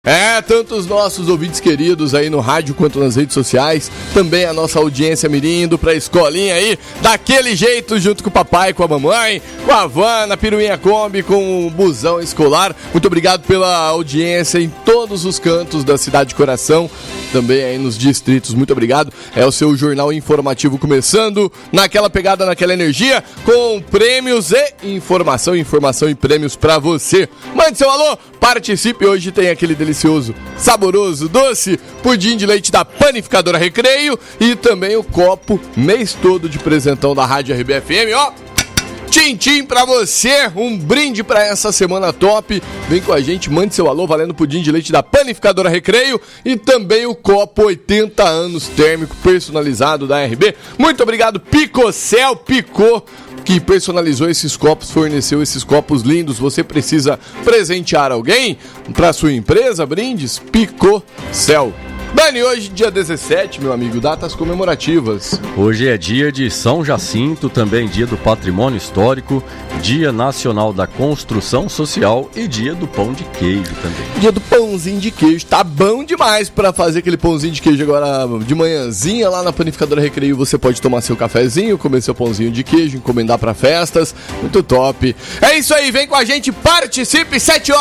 Tanto os nossos ouvintes queridos aí no rádio quanto nas redes sociais, também a nossa audiência mirim indo pra escolinha aí, daquele jeito, junto com o papai, com a mamãe, com a van, na piruinha Kombi, com o busão escolar. Muito obrigado pela audiência em todos os cantos da cidade de Coração, também aí nos distritos, muito obrigado. É o seu jornal informativo começando, naquela pegada, naquela energia, com prêmios e informação e prêmios pra você. Mande seu alô, participe, hoje tem aquele delicioso, saboroso, doce pudim de leite da Panificadora Recreio e também o copo mês todo de presentão da Rádio RBFM, ó. Tchim-tchim pra você, um brinde pra essa semana top. Vem com a gente, mande seu alô valendo pudim de leite da Panificadora Recreio e também o copo 80 anos térmico personalizado da RB. Muito obrigado, Picocel, Picô, que personalizou esses copos, forneceu esses copos lindos. Você precisa presentear alguém para sua empresa? Brindes? Picocel. Dani, hoje dia 17, meu amigo, datas comemorativas. Hoje é dia de São Jacinto, também dia do Patrimônio Histórico, dia nacional da Construção Social e dia do pão de queijo também. Dia do pãozinho de queijo, tá bom demais pra fazer aquele pãozinho de queijo agora de manhãzinha lá na Panificadora Recreio. Você pode tomar seu cafezinho, comer seu pãozinho de queijo, encomendar pra festas, muito top. É isso aí, vem com a gente, participe,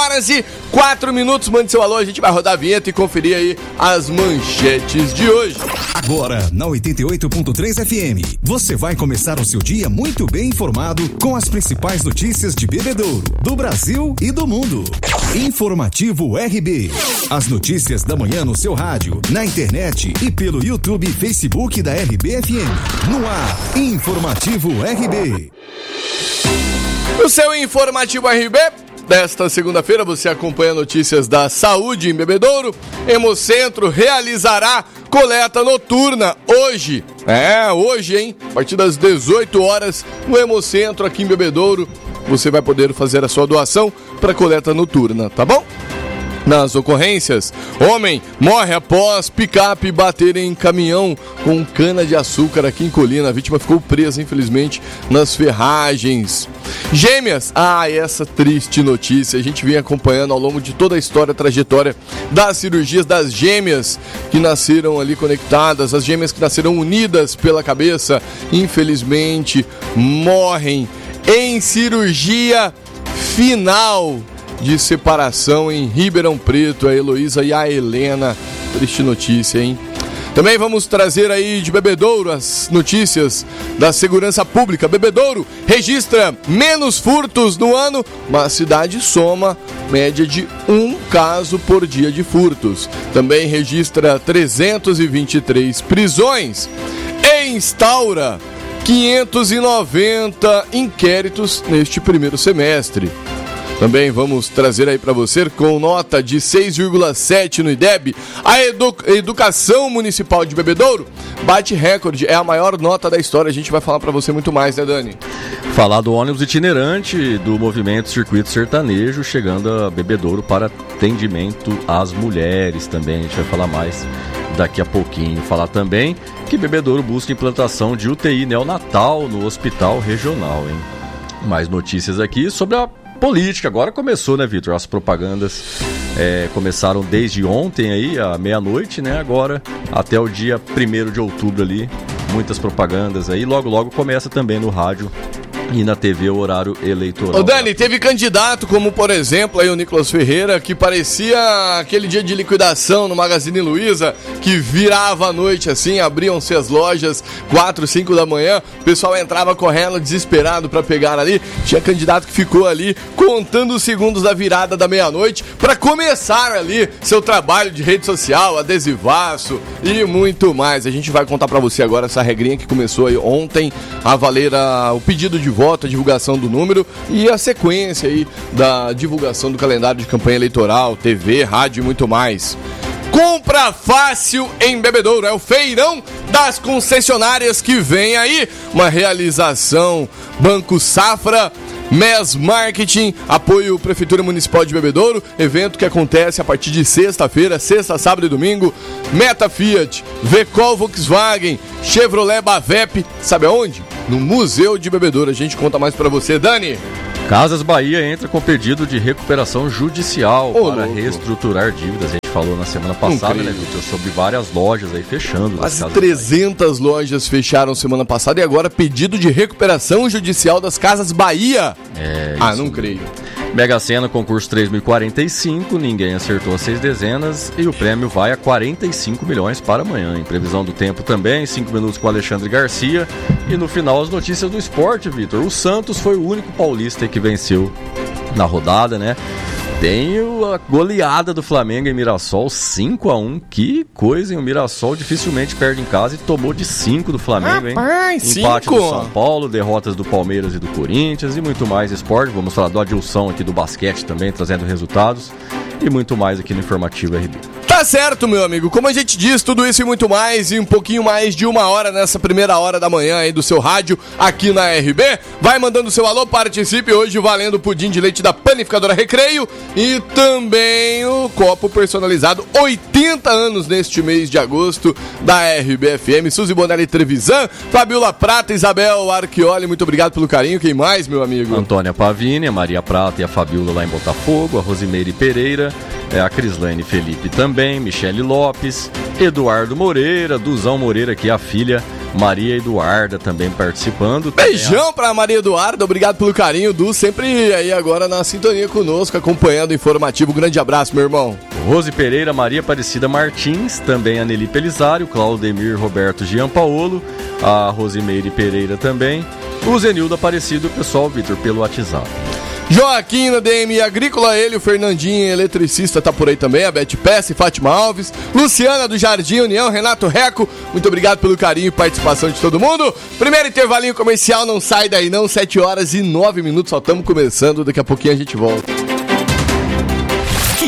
7h04, mande seu alô, a gente vai rodar a vinheta e conferir aí as manchetes de hoje. Agora, na 88.3 FM, você vai começar o seu dia muito bem informado com as principais notícias de Bebedouro, do Brasil e do mundo. Informativo RB. As notícias da manhã no seu rádio, na internet e pelo YouTube e Facebook da RBFM. No ar, Informativo RB. O seu Informativo RB desta segunda-feira, você acompanha notícias da saúde em Bebedouro. Hemocentro realizará coleta noturna hoje. Hoje, hein? A partir das 18 horas, no Hemocentro aqui em Bebedouro, você vai poder fazer a sua doação para coleta noturna, tá bom? Nas ocorrências, homem morre após picape bater em caminhão com cana de açúcar aqui em Colina. A vítima ficou presa, infelizmente, nas ferragens. Gêmeas, essa triste notícia. A gente vem acompanhando ao longo de toda a história, a trajetória das cirurgias das gêmeas que nasceram ali conectadas, as gêmeas que nasceram unidas pela cabeça, infelizmente morrem em cirurgia final de separação em Ribeirão Preto, a Heloísa e a Helena. Triste notícia, hein? Também vamos trazer aí de Bebedouro as notícias da segurança pública. Bebedouro registra menos furtos no ano, mas a cidade soma média de 1 caso por dia de furtos. Também registra 323 prisões e instaura 590 inquéritos neste primeiro semestre. Também vamos trazer aí para você, com nota de 6,7 no IDEB, a Educação Municipal de Bebedouro bate recorde, é a maior nota da história. A gente vai falar para você muito mais, né, Dani? Falar do ônibus itinerante do movimento Circuito Sertanejo chegando a Bebedouro para atendimento às mulheres também. A gente vai falar mais daqui a pouquinho. Falar também que Bebedouro busca implantação de UTI neonatal no hospital regional, hein? Mais notícias aqui sobre a política. Agora começou, né, Vitor? As propagandas começaram desde ontem aí, à meia-noite, né? Agora até o dia 1º de outubro ali, muitas propagandas aí. Logo começa também no rádio e na TV o horário eleitoral. Ô Dani, teve candidato como, por exemplo, aí o Nicolas Ferreira, que parecia aquele dia de liquidação no Magazine Luiza, que virava à noite assim, abriam-se as lojas 4, 5 da manhã, o pessoal entrava correndo desesperado pra pegar ali. Tinha candidato que ficou ali contando os segundos da virada da meia-noite pra começar ali seu trabalho de rede social, adesivaço e muito mais. A gente vai contar pra você agora essa regrinha que começou aí ontem a valer o pedido de voto, a divulgação do número e a sequência aí da divulgação do calendário de campanha eleitoral, TV, rádio e muito mais. Compra fácil em Bebedouro, é o feirão das concessionárias que vem aí, uma realização Banco Safra, MES Marketing, apoio Prefeitura Municipal de Bebedouro, evento que acontece a partir de sexta-feira, sexta, sábado e domingo. Meta Fiat, Vecol Volkswagen, Chevrolet Bavep, sabe aonde? No Museu de Bebedouro. A gente conta mais pra você, Dani. Casas Bahia entra com pedido de recuperação judicial para reestruturar dívidas. A gente falou na semana passada, né, Vitor, sobre várias lojas aí fechando. As 300 lojas fecharam semana passada e agora pedido de recuperação judicial das Casas Bahia. Não creio. Mega Sena, concurso 3.045, ninguém acertou as 6 dezenas e o prêmio vai a 45 milhões para amanhã. Em previsão do tempo também, 5 minutos com Alexandre Garcia. E no final as notícias do esporte, Vitor. O Santos foi o único paulista que venceu na rodada, né? Tem a goleada do Flamengo em Mirassol, 5-1. Que coisa, hein? O Mirassol dificilmente perde em casa e tomou de 5 do Flamengo, hein? Empate do São Paulo, derrotas do Palmeiras e do Corinthians e muito mais esporte. Vamos falar do Adilson aqui do basquete também, trazendo resultados e muito mais aqui no Informativo RB. Tá certo, meu amigo. Como a gente diz, tudo isso e muito mais, e um pouquinho mais de 1 hora nessa primeira hora da manhã aí do seu rádio, aqui na RB. Vai mandando seu alô, participe hoje valendo o pudim de leite da Panificadora Recreio e também o copo personalizado 80 anos neste mês de agosto da RB-FM. Suzy Bonelli Trevisan, Fabiola Prata, Isabel Archioli, muito obrigado pelo carinho. Quem mais, meu amigo? Antônia Pavini, a Maria Prata e a Fabiola lá em Botafogo, a Rosimeire Pereira, a Crislane Felipe também, Michele Lopes, Eduardo Moreira, Duzão Moreira aqui, a filha Maria Eduarda também participando. Beijão pra Maria Eduarda, obrigado pelo carinho, Du, sempre aí agora na sintonia conosco, acompanhando o informativo. Grande abraço, meu irmão. Rose Pereira, Maria Aparecida Martins, também a Nelly Pelisário, Claudemir Roberto Giampaolo, a Rosimeire Pereira também, o Zenildo Aparecido, o pessoal, Vitor, pelo WhatsApp. Joaquim na DM Agrícola, ele, o Fernandinho, eletricista, tá por aí também, a Beth Pesce, Fátima Alves, Luciana do Jardim União, Renato Reco, muito obrigado pelo carinho e participação de todo mundo. Primeiro intervalinho comercial, não sai daí não, 7 horas e 9 minutos, só estamos começando, daqui a pouquinho a gente volta.